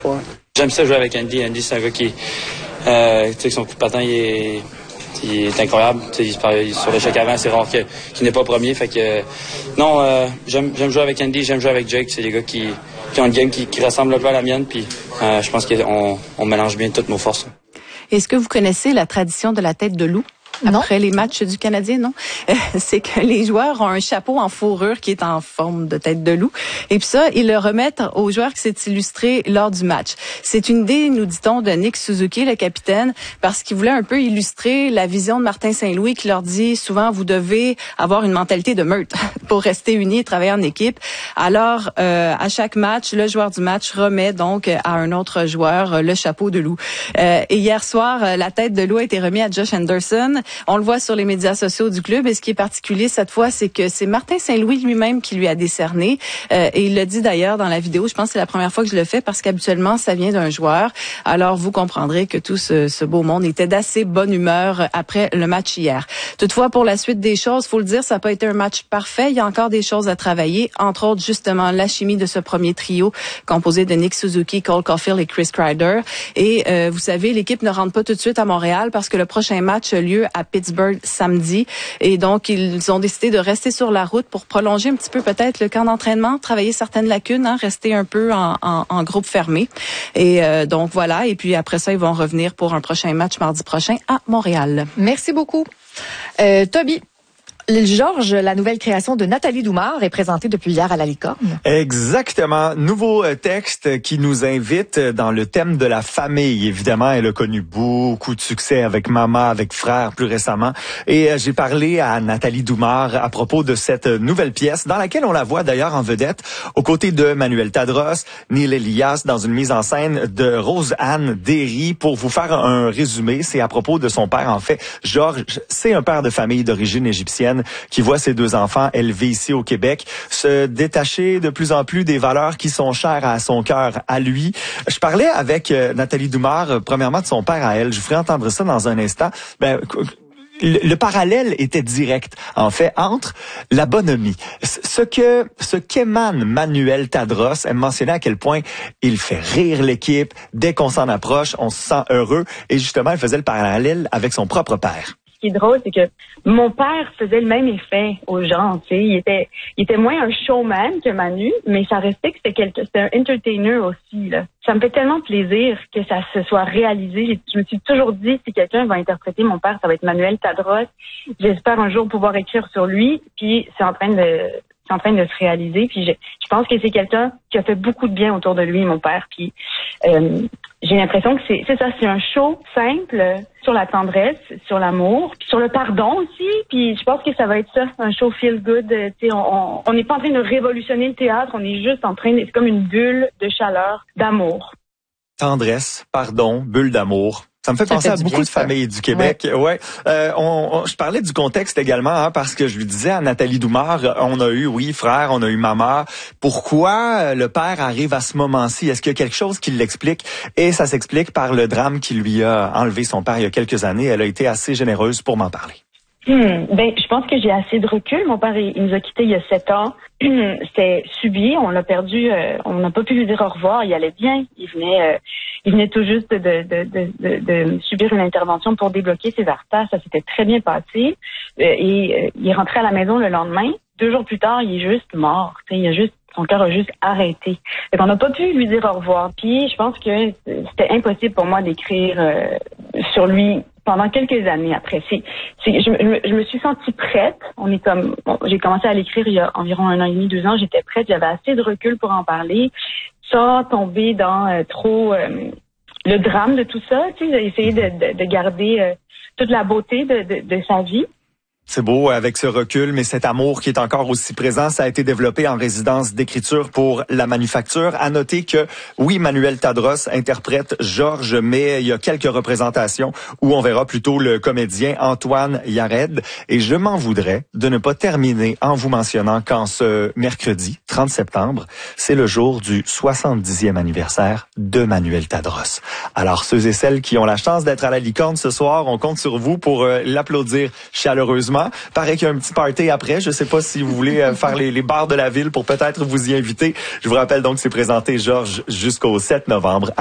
Ouais. J'aime ça jouer avec Andy. Andy, c'est un gars qui, son coup de patin, il est incroyable. Sur l'échec avant, c'est rare qu'il n'est pas premier. Fait que j'aime jouer avec Andy, j'aime jouer avec Jake. C'est des gars qui ont une game qui ressemble un peu à la mienne. Puis je pense qu'on mélange bien toutes nos forces. Est-ce que vous connaissez la tradition de la tête de loup? Après les matchs du Canadien, non? C'est que les joueurs ont un chapeau en fourrure qui est en forme de tête de loup. Et puis ça, ils le remettent aux joueurs qui s'est illustré lors du match. C'est une idée, nous dit-on, de Nick Suzuki, le capitaine, parce qu'il voulait un peu illustrer la vision de Martin Saint-Louis qui leur dit souvent, vous devez avoir une mentalité de meute pour rester unis et travailler en équipe. Alors, à chaque match, le joueur du match remet donc à un autre joueur le chapeau de loup. Et hier soir, la tête de loup a été remise à Josh Anderson. On le voit sur les médias sociaux du club. Et ce qui est particulier cette fois, c'est que c'est Martin Saint-Louis lui-même qui lui a décerné. Et il le dit d'ailleurs dans la vidéo. Je pense que c'est la première fois que je le fais parce qu'habituellement, ça vient d'un joueur. Alors, vous comprendrez que tout ce beau monde était d'assez bonne humeur après le match hier. Toutefois, pour la suite des choses, faut le dire, ça n'a pas été un match parfait. Il y a encore des choses à travailler. Entre autres, justement, la chimie de ce premier trio composé de Nick Suzuki, Cole Caulfield et Chris Kreider. Et vous savez, l'équipe ne rentre pas tout de suite à Montréal parce que le prochain match a lieu à Pittsburgh samedi. Et donc, ils ont décidé de rester sur la route pour prolonger un petit peu peut-être le camp d'entraînement, travailler certaines lacunes, rester un peu en groupe fermé. Et donc, voilà. Et puis après ça, ils vont revenir pour un prochain match mardi prochain à Montréal. Merci beaucoup. Toby. Georges, la nouvelle création de Nathalie Doumard est présentée depuis hier à la Licorne. Exactement. Nouveau texte qui nous invite dans le thème de la famille. Évidemment, elle a connu beaucoup de succès avec Maman, avec Frère plus récemment. Et j'ai parlé à Nathalie Doumard à propos de cette nouvelle pièce dans laquelle on la voit d'ailleurs en vedette aux côtés de Manuel Tadros, Neil Elias dans une mise en scène de Rose-Anne Derry. Pour vous faire un résumé, c'est à propos de son père en fait. Georges, c'est un père de famille d'origine égyptienne qui voit ses deux enfants élevés ici au Québec se détacher de plus en plus des valeurs qui sont chères à son cœur, à lui. Je parlais avec Nathalie Doumard, premièrement de son père à elle. Je vous ferai entendre ça dans un instant. Le parallèle était direct, en fait, entre la bonhomie. Ce qu'émane Manuel Tadros, elle mentionnait à quel point il fait rire l'équipe. Dès qu'on s'en approche, on se sent heureux. Et justement, elle faisait le parallèle avec son propre père. Ce qui est drôle, c'est que mon père faisait le même effet aux gens. Tu sais, il était moins un showman que Manu, mais ça restait que c'était un entertainer aussi. Là. Ça me fait tellement plaisir que ça se soit réalisé. Je me suis toujours dit, si quelqu'un va interpréter mon père, ça va être Manuel Tadros. J'espère un jour pouvoir écrire sur lui. Puis c'est en train de se réaliser. Puis je pense que c'est quelqu'un qui a fait beaucoup de bien autour de lui, mon père. Puis j'ai l'impression que c'est ça, c'est un show simple sur la tendresse, sur l'amour, puis sur le pardon aussi. Puis je pense que ça va être ça, un show feel good. Tu sais, on n'est pas en train de révolutionner le théâtre, on est juste en train c'est comme une bulle de chaleur, d'amour. Tendresse, pardon, bulle d'amour. Ça me fait penser à beaucoup de familles du Québec. Ouais. Je parlais du contexte également, parce que je lui disais à Nathalie Doumard, on a eu, oui, Frère, on a eu Maman. Pourquoi le père arrive à ce moment-ci? Est-ce qu'il y a quelque chose qui l'explique? Et ça s'explique par le drame qui lui a enlevé son père il y a quelques années. Elle a été assez généreuse pour m'en parler. Je pense que j'ai assez de recul. Mon père, il nous a quittés il y a 7 ans. C'était subi. On l'a perdu. On n'a pas pu lui dire au revoir. Il allait bien. Il venait tout juste de subir une intervention pour débloquer ses artères. Ça s'était très bien passé. Et il est rentré à la maison le lendemain. 2 jours plus tard, il est juste mort. Son cœur a juste arrêté. Fait qu'on n'a pas pu lui dire au revoir. Puis je pense que c'était impossible pour moi d'écrire sur lui pendant quelques années après. Je me suis sentie prête. J'ai commencé à l'écrire il y a environ 1 an et demi, 2 ans. J'étais prête. J'avais assez de recul pour en parler, sans tomber dans trop le drame de tout ça. Tu sais, j'ai essayé de garder toute la beauté de sa vie. C'est beau avec ce recul, mais cet amour qui est encore aussi présent, ça a été développé en résidence d'écriture pour la Manufacture. À noter que, oui, Manuel Tadros interprète Georges, mais il y a quelques représentations où on verra plutôt le comédien Antoine Yared. Et je m'en voudrais de ne pas terminer en vous mentionnant qu'en ce mercredi 30 septembre, c'est le jour du 70e anniversaire de Manuel Tadros. Alors, ceux et celles qui ont la chance d'être à la Licorne ce soir, on compte sur vous pour l'applaudir chaleureusement. également. Paraît qu'il y a un petit party après. Je sais pas si vous voulez faire les bars de la ville pour peut-être vous y inviter. Je vous rappelle donc que c'est présenté, Georges, jusqu'au 7 novembre.